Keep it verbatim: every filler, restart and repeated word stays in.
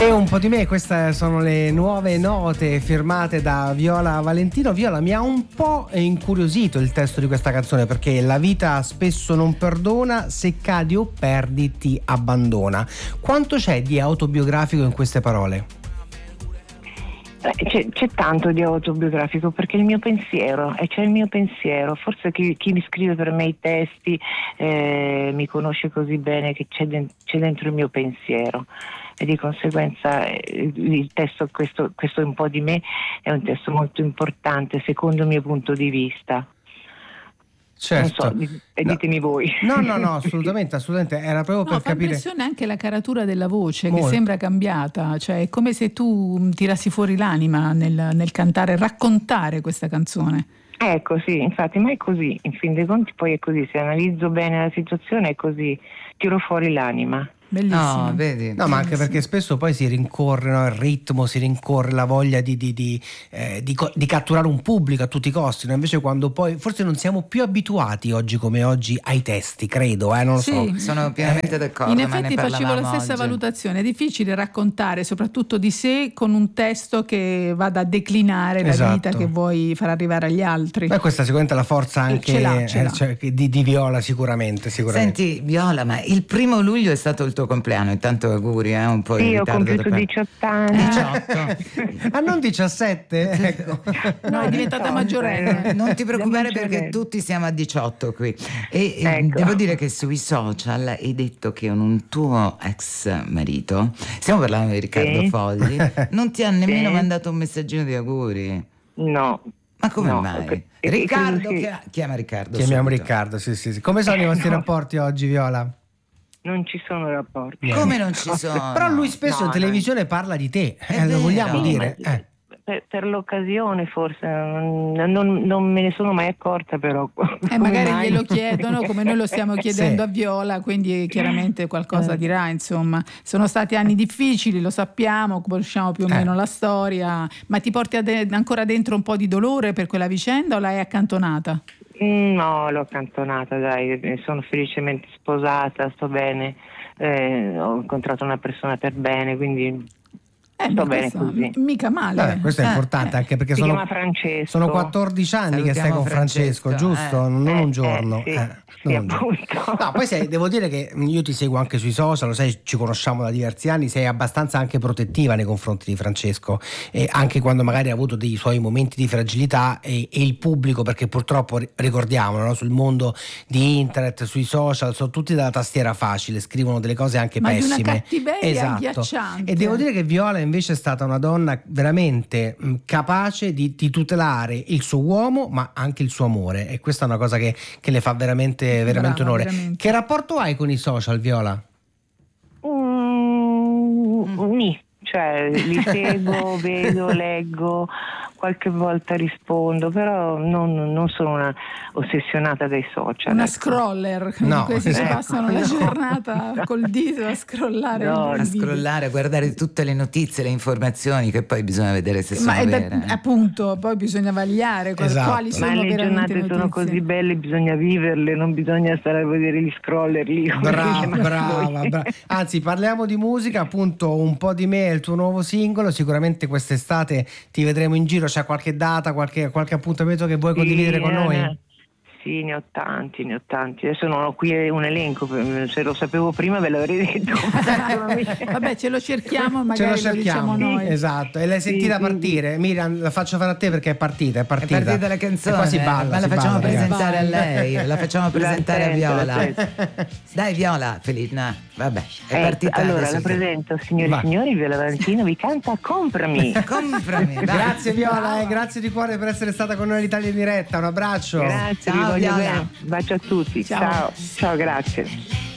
E un po' di me, queste sono le nuove note firmate da Viola Valentino. Viola, mi ha un po' incuriosito il testo di questa canzone, perché la vita spesso non perdona, se cadi o perdi ti abbandona. Quanto c'è di autobiografico in queste parole? C'è, c'è tanto di autobiografico, perché il mio pensiero, e c'è il mio pensiero, forse chi, chi mi scrive per me i testi eh, mi conosce così bene che c'è, de- c'è dentro il mio pensiero, e di conseguenza eh, il testo, questo, questo è un po' di me, è un testo molto importante secondo il mio punto di vista. Certo. Non so, ditemi no. voi. No, no, no, assolutamente, assolutamente. Era proprio no, per fa capire. impressione anche la caratura della voce, Molto. che sembra cambiata, cioè è come se tu tirassi fuori l'anima nel, nel cantare, raccontare questa canzone. Ecco, sì, infatti, ma è così, in fin dei conti poi è così, se analizzo bene la situazione è così, tiro fuori l'anima. Bellissimo. No, vedi? No, ma anche perché spesso poi si rincorre, no, il ritmo, si rincorre la voglia di, di, di, eh, di, di catturare un pubblico a tutti i costi, no? Invece quando poi forse non siamo più abituati oggi come oggi ai testi, credo, eh, non lo Sì, so. Sono pienamente d'accordo. In ma effetti ne facevo la stessa oggi. valutazione, è difficile raccontare soprattutto di sé con un testo che vada a declinare Esatto. la vita che vuoi far arrivare agli altri. Ma questa sicuramente è la forza anche Ce l'ha, ce l'ha. eh, cioè, di, di Viola, sicuramente, sicuramente. Senti Viola, ma il primo luglio è stato il tuo compleanno, intanto auguri, eh, un po' in Sì, ho ritardo compiuto da diciotto anni. diciotto. Ah, non diciassette? Ecco. No, è diventata no, maggiorenne. Non ti preoccupare Devo perché dire- tutti siamo a diciotto qui. E e Ecco. devo dire che sui social hai detto che un tuo ex marito, stiamo parlando di Riccardo Sì. Fogli, non ti ha nemmeno Sì. mandato un messaggino di auguri. No. Ma come No, mai? ok. Riccardo, Credo che- che- chiama Riccardo. Chiamiamo subito. Riccardo, sì, sì, sì. Come sono i vostri No. rapporti oggi, Viola? Non ci sono rapporti. Come non ci sono? Però lui spesso No, in televisione parla di te, È eh, lo vero. vogliamo Sì, dire? ma- Eh. Per, per l'occasione forse non, non- non me ne sono mai accorta, però E come magari mai? glielo chiedono come noi lo stiamo chiedendo Sì. a Viola, quindi chiaramente qualcosa Eh. dirà, insomma. Sono stati anni difficili, lo sappiamo, conosciamo più o Eh. meno la storia, ma ti porti ade- ancora dentro un po' di dolore per quella vicenda o l'hai accantonata? Mm, No, l'ho accantonata, dai, sono felicemente sposata, sto bene, eh, ho incontrato una persona per bene, quindi Eh, sto beh, bene questo così. mica male. Vabbè, questo è Eh, importante, anche perché Si sono, chiama Francesco. sono quattordici anni che stai Salutiamo con Francesco, Francesco, giusto? eh. Non Eh, un giorno. eh, sì, eh, sì, non un giorno. appunto. No, poi sei, devo dire che io ti seguo anche sui social, lo sai, ci conosciamo da diversi anni, sei abbastanza anche protettiva nei confronti di Francesco, e anche quando magari ha avuto dei suoi momenti di fragilità, e, e il pubblico, perché purtroppo ri- ricordiamolo, no? Sul mondo di internet, sui social, sono tutti dalla tastiera facile, scrivono delle cose anche Ma di una pessime. cattiveria Esatto. agghiacciante. E devo dire che Viola invece è stata una donna veramente mh, capace di, di tutelare il suo uomo, ma anche il suo amore, e questa è una cosa che, che le fa veramente, veramente Brava, onore. veramente. Che rapporto hai con i social, Viola? Mm, nì. Cioè li seguo, vedo, leggo, qualche volta rispondo, però non, non sono una ossessionata dai social. Una ecco. scroller, No, questi si ecco, passano la no. giornata col dito a scrollare. No, i A video. scrollare, a guardare tutte le notizie, le informazioni che poi bisogna vedere se sono Ma è da- vere. appunto, poi bisogna vagliare quali, Esatto. quali Ma sono le veramente giornate notizie. sono così belle, bisogna viverle, non bisogna stare a vedere gli scroller lì. come Brava, dice Max brava, Voi. brava. Anzi, parliamo di musica, appunto, Un po' di me è il tuo nuovo singolo. Sicuramente quest'estate ti vedremo in giro. C'è qualche data, qualche, qualche appuntamento che vuoi condividere Sì, con noi? eh, Sì, ne ho tanti, ne ho tanti. Adesso non ho qui un elenco, se lo sapevo prima ve l'avrei detto. Vabbè, ce lo cerchiamo, Ce magari lo lo cerchiamo, diciamo noi. esatto. E l'hai Sì, sentita sì, partire? Miriam, la faccio fare a te perché è partita, è È partita. partita la canzone, E qua si balla, ma la si facciamo balla, ragazzi. presentare a lei, la facciamo presentare a L'aspetto, Viola. l'aspetto. Dai Viola, Felina, vabbè, è Eh, partita allora adesso. la presento, signori Vai. e signori, Viola Valentino vi canta Comprami. Comprami, dai. Grazie Viola, eh, grazie di cuore per essere stata con noi all'Italia in diretta. Un abbraccio. Grazie, Ciao, vi voglio Viola. bene. Bacio a tutti. Ciao. Ciao, ciao, grazie.